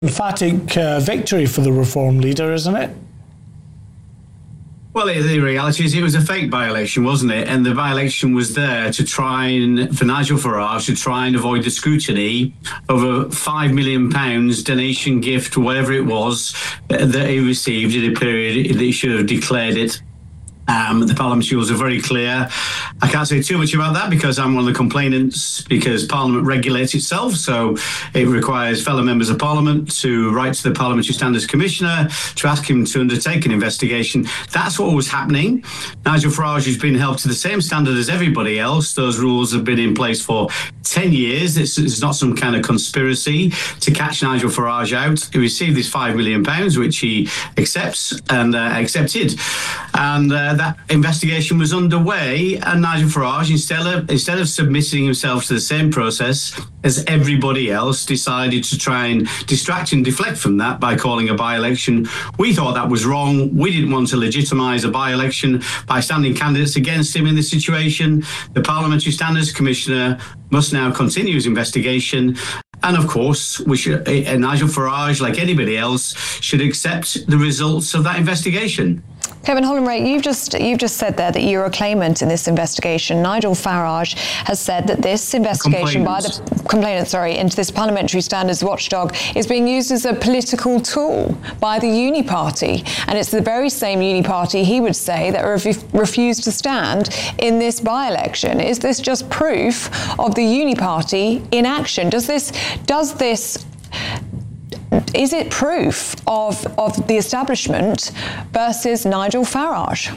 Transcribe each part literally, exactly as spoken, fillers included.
emphatic uh, victory for the Reform leader, isn't it? Well, the reality is it was a fake by-election, wasn't it? And the by-election was there to try and, for Nigel Farage, to try and avoid the scrutiny of a five million pounds donation gift, whatever it was, that he received in a period that he should have declared it. Um, the parliamentary rules are very clear. I can't say too much about that because I'm one of the complainants, because Parliament regulates itself. So it requires fellow members of Parliament to write to the Parliamentary Standards Commissioner to ask him to undertake an investigation. That's what was happening. Nigel Farage has been held to the same standard as everybody else. Those rules have been in place for ten years. It's, it's not some kind of conspiracy to catch Nigel Farage out. He received this five million pounds, which he accepts and uh, accepted. And uh, that investigation was underway, and Nigel Farage, instead of instead of submitting himself to the same process as everybody else, decided to try and distract and deflect from that by calling a by-election. We thought that was wrong. We didn't want to legitimise a by-election by standing candidates against him in this situation. The Parliamentary Standards Commissioner must now continue his investigation. And of course, we should, uh, Nigel Farage, like anybody else, should accept the results of that investigation. Kevin Hollinray, you've just you've just said there that you're a claimant in this investigation. Nigel Farage has said that this investigation by the complainant, sorry, into this parliamentary standards watchdog is being used as a political tool by the Uni Party, and it's the very same Uni Party, he would say, that ref- refused to stand in this by-election. Is this just proof of the Uni Party in action? Does this does this Is it proof of, of the establishment versus Nigel Farage?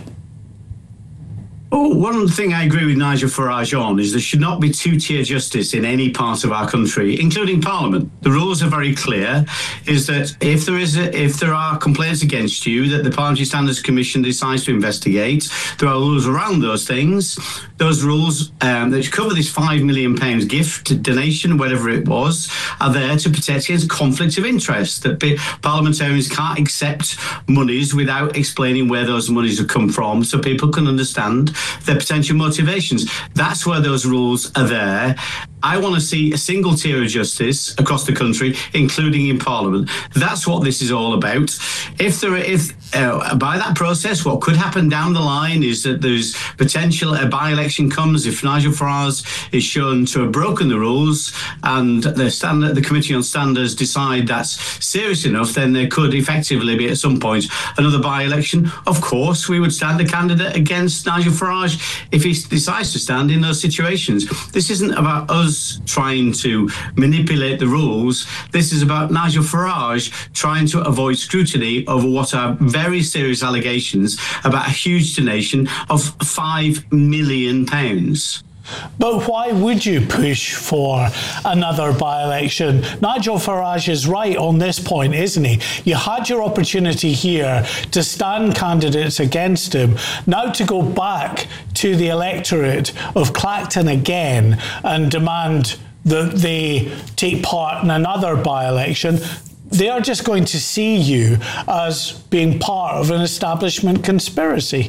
Oh, one thing I agree with Nigel Farage on is there should not be two-tier justice in any part of our country, including Parliament. The rules are very clear, is that if there is a, if there are complaints against you that the Parliamentary Standards Commission decides to investigate, there are rules around those things. Those rules um, that cover this five million pounds gift, donation, whatever it was, are there to protect against conflict of interest, that parliamentarians can't accept monies without explaining where those monies have come from so people can understand their potential motivations. That's where those rules are there. I want to see a single tier of justice across the country, including in Parliament. That's what this is all about. If there, if uh, by that process, what could happen down the line is that there's potential a by-election comes if Nigel Farage is shown to have broken the rules, and the standard, the Committee on Standards decide that's serious enough, then there could effectively be at some point another by-election. Of course, we would stand a candidate against Nigel Farage if he decides to stand in those situations. This isn't about us trying to manipulate the rules. This is about Nigel Farage trying to avoid scrutiny over what are very serious allegations about a huge donation of five million pounds. But why would you push for another by-election? Nigel Farage is right on this point, isn't he? You had your opportunity here to stand candidates against him. Now to go back to the electorate of Clacton again and demand that they take part in another by-election, they are just going to see you as being part of an establishment conspiracy.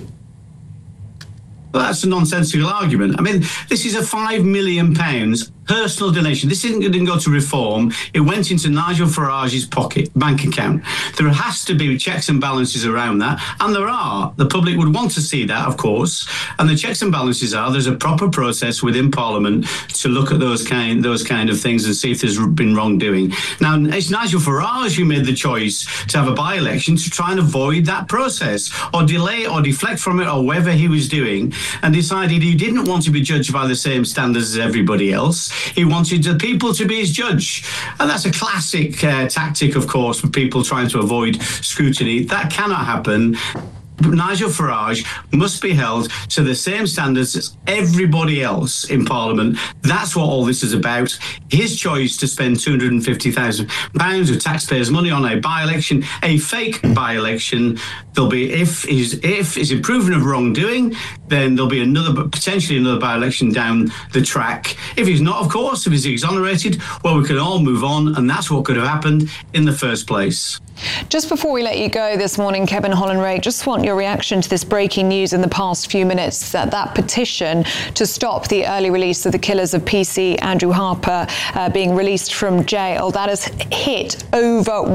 Well, that's a nonsensical argument. I mean, this is a five million pounds personal donation. This isn't going to go to Reform. It went into Nigel Farage's pocket, bank account. There has to be checks and balances around that, and there are. The public would want to see that, of course, and the checks and balances are there's a proper process within Parliament to look at those kind those kind of things and see if there's been wrongdoing. Now, it's Nigel Farage who made the choice to have a by-election to try and avoid that process or delay or deflect from it or whatever he was doing, and decided he didn't want to be judged by the same standards as everybody else. He wanted the people to be his judge. And that's a classic uh, tactic, of course, for people trying to avoid scrutiny. That cannot happen. Nigel Farage must be held to the same standards as everybody else in Parliament. That's what all this is about. His choice to spend two hundred fifty thousand pounds of taxpayers' money on a by-election, a fake by-election. There'll be, if he's if is proven of wrongdoing, then there'll be another, potentially another by-election down the track. If he's not, of course, if he's exonerated, well, we can all move on, and that's what could have happened in the first place. Just before we let you go this morning, Kevin Hollinray, just want your reaction to this breaking news in the past few minutes, that that petition to stop the early release of the killers of P C Andrew Harper uh, being released from jail, that has hit over